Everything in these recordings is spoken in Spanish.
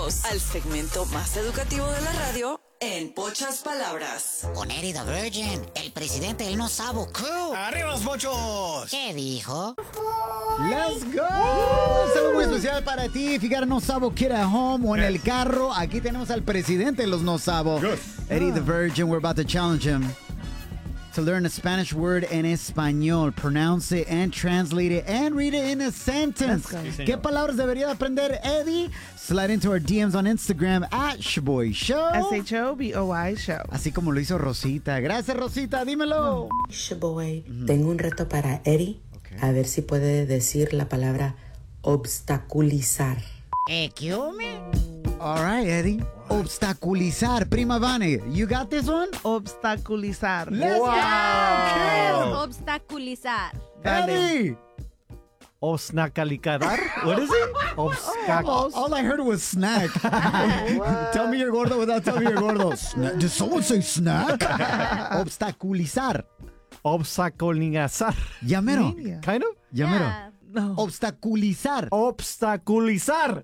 Bienvenidos al segmento más educativo de la radio en pocas palabras. Con Eddie the Virgin, el presidente del No Sabo Crew. ¡Arriba los mochos! ¿Qué dijo? ¡Let's go! Un saludo muy especial para ti, Ficar No Sabo Kid at Home o en el carro. Aquí tenemos al presidente de los No Sabo, Eddie the Virgin. We're about to challenge him to learn a Spanish word en español, pronounce it and translate it and read it in a sentence. ¿Qué palabras debería aprender Eddie? Slide into our DMs on Instagram at Shaboy Show. SHOBOY Show. Así como lo hizo Rosita. Gracias, Rosita. Dímelo. Shaboy, tengo un reto para Eddie. A ver si puede decir la palabra obstaculizar. ¿Qué hombre? All right, Eddie. Obstaculizar. Prima Vane, you got this one? Obstaculizar. Let's go! Obstaculizar. Eddie! Osnacalicadar? What is it? All I heard was snack. Tell me you're gordo without telling me you're gordo. Did someone say snack? Obstaculizar. Obstaculizar. Ya mero. Kind of? Ya mero. Yeah. No. Obstaculizar. Obstaculizar.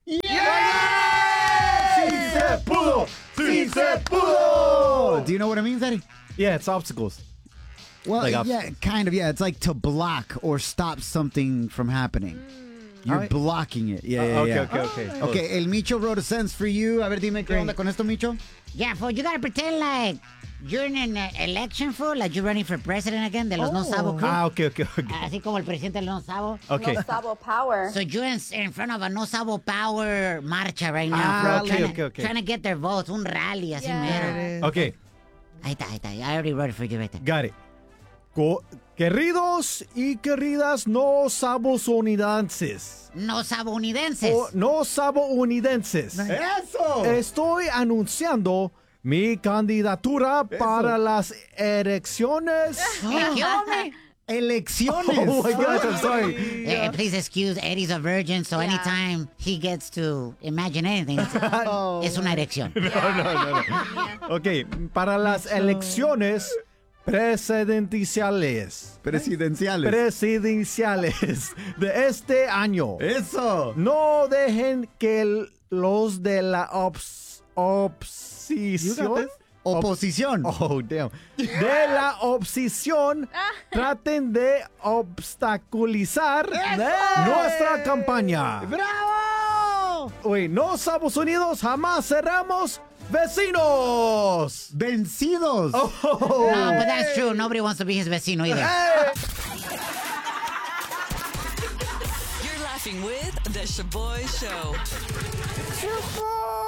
¡Sí se pudo! ¡Sí se pudo! Do you know what it means, Eddie? Yeah, it's obstacles. Well, Like yeah, kind of, yeah. It's like to block or stop something from happening. You're Alright. blocking it. Yeah. Okay. Okay, El Micho wrote a sentence for you. A ver, dime qué onda con esto, Micho. Yeah, fool, you gotta pretend like you're in an election, fool, like you're running for president again, de los No Sabo Crew. Okay. Así como el presidente del No Sabo. Okay. No Sabo Power. So you're in front of a No Sabo Power marcha right now, fool, okay. trying to get their votes, un rally así Yeah. mero. Okay, Ahí está. I already wrote it for you right there. got it. Queridos y queridas no sabounidenses. No Sabonidenses. No sabounidenses. ¡Eso! Estoy anunciando mi candidatura para las elecciones. ¿Qué hombre? Elecciones. Oh my gosh, I'm sorry. Please excuse, Eddie's a virgin, so anytime he gets to imagine anything, es una erección. Ok, para las elecciones presidenciales de este año. Eso. No dejen que los de la oposición. Oposición. Oh, damn. De la oposición traten de obstaculizar nuestra campaña. ¡Bravo! Uy, no Estados Unidos jamás cerramos vecinos. Vencidos. No, but that's true. Nobody wants to be his vecino either. You're laughing with The Shaboy Show.